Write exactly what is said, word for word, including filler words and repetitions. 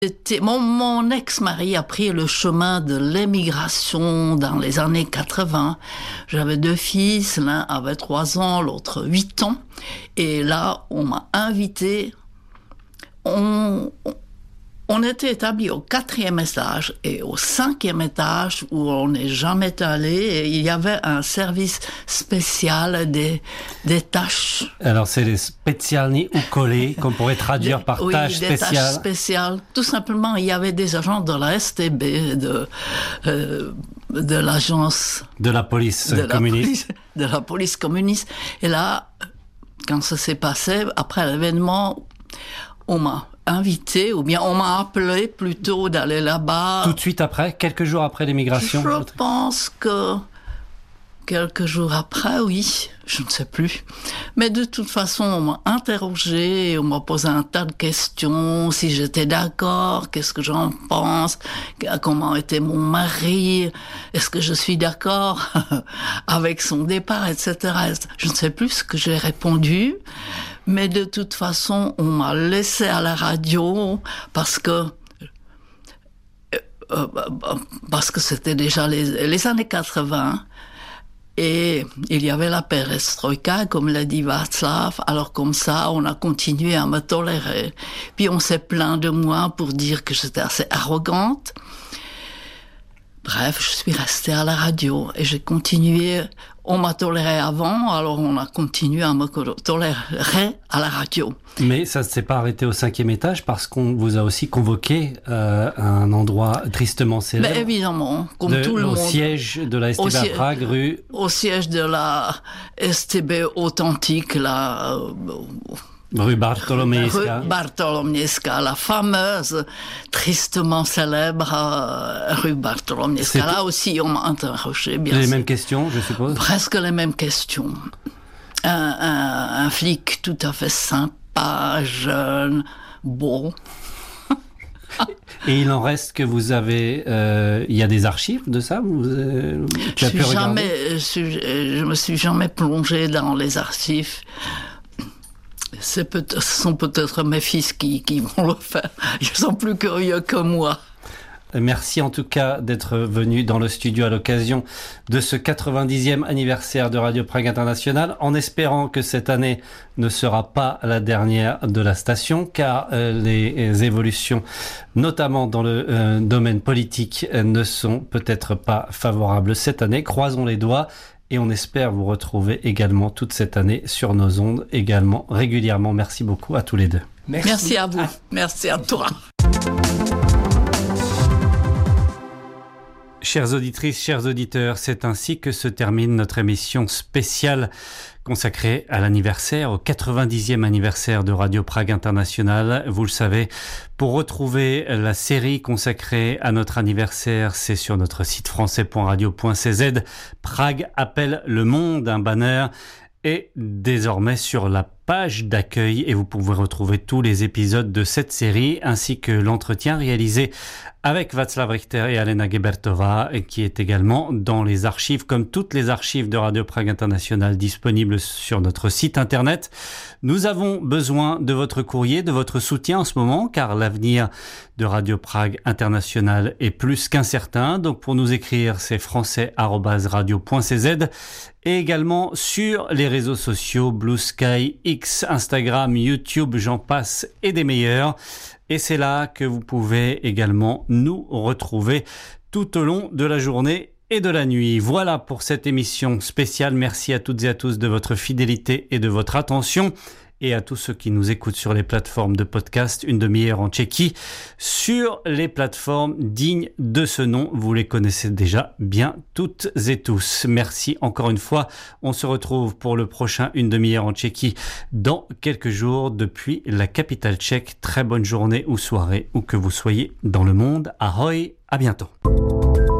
C'était- Mon, mon ex-mari a pris le chemin de l'émigration dans les années quatre-vingts. J'avais deux fils, l'un avait trois ans, l'autre huit ans. Et là, on m'a invité. On, on, on était établi au quatrième étage et au cinquième étage où on n'est jamais allé. Et il y avait un service spécial des, des tâches. Alors, c'est les specialni ou collés, qu'on pourrait traduire Des- par oui, tâches des spéciales. tâches spéciales. Tout simplement, il y avait des agents de la S T B, de, euh, de l'agence De la police de la, communiste. police, de la police communiste. Et là, quand ça s'est passé, après l'événement, on m'a invité, ou bien on m'a appelé plutôt d'aller là-bas. Tout de suite après, quelques jours après l'émigration. Je pense que quelques jours après, oui, je ne sais plus. Mais de toute façon, on m'a interrogé, on m'a posé un tas de questions, si j'étais d'accord, qu'est-ce que j'en pense, comment était mon mari, est-ce que je suis d'accord avec son départ, et cetera. Je ne sais plus ce que j'ai répondu, mais de toute façon, on m'a laissé à la radio parce que euh, parce que c'était déjà les, les années quatre-vingts. Et il y avait la perestroïka, comme l'a dit Václav. Alors comme ça, on a continué à me tolérer. Puis on s'est plaint de moi pour dire que j'étais assez arrogante. Bref, je suis restée à la radio et j'ai continué. On m'a toléré avant, alors on a continué à me tolérer à la radio. Mais ça ne s'est pas arrêté au cinquième étage parce qu'on vous a aussi convoqué euh, à un endroit tristement célèbre. Mais évidemment, comme de, tout le au monde. Au siège de la S T B à Prague, rue... Au siège de la S T B authentique, là... Euh, Rue Bartolomejska. Rue Bartolomejska, la fameuse, tristement célèbre euh, rue Bartolomejska. C'est Là aussi, on m'a interrogé, bien Les sûr. mêmes questions, je suppose. Presque les mêmes questions. Un, un, un flic tout à fait sympa, jeune, beau. Et il en reste que vous avez... Euh, il y a des archives de ça vous, euh, tu Je, as suis pu regarder jamais, je, suis, je me suis jamais plongée dans les archives. C'est peut- ce sont peut-être mes fils qui, qui vont le faire. Ils sont plus curieux que moi. Merci en tout cas d'être venu dans le studio à l'occasion de ce quatre-vingt-dixième anniversaire de Radio Prague International, en espérant que cette année ne sera pas la dernière de la station, car euh, les évolutions, notamment dans le euh, domaine politique, euh, ne sont peut-être pas favorables cette année. Croisons les doigts. Et on espère vous retrouver également toute cette année sur nos ondes, également régulièrement. Merci beaucoup à tous les deux. Merci, Merci à vous. Merci à toi. Chères auditrices, chers auditeurs, c'est ainsi que se termine notre émission spéciale consacrée à l'anniversaire, au quatre-vingt-dixième anniversaire de Radio Prague International. Vous le savez, pour retrouver la série consacrée à notre anniversaire, c'est sur notre site français point radio point c z. Prague appelle le monde, un banner est désormais sur la page d'accueil et vous pouvez retrouver tous les épisodes de cette série ainsi que l'entretien réalisé avec Václav Richter et Alena Gebertová, qui est également dans les archives, comme toutes les archives de Radio Prague International disponibles sur notre site internet. Nous avons besoin de votre courrier, de votre soutien en ce moment, car l'avenir de Radio Prague International est plus qu'incertain. Donc pour nous écrire, c'est français arobase radio point c z et également sur les réseaux sociaux Blue Sky, X, Instagram, YouTube, j'en passe et des meilleurs. Et c'est là que vous pouvez également nous retrouver tout au long de la journée et de la nuit. Voilà pour cette émission spéciale. Merci à toutes et à tous de votre fidélité et de votre attention. Et à tous ceux qui nous écoutent sur les plateformes de podcast, une demi-heure en Tchéquie, sur les plateformes dignes de ce nom. Vous les connaissez déjà bien toutes et tous. Merci encore une fois. On se retrouve pour le prochain une demi-heure en Tchéquie dans quelques jours depuis la capitale tchèque. Très bonne journée ou soirée, où que vous soyez dans le monde. Ahoj, à bientôt.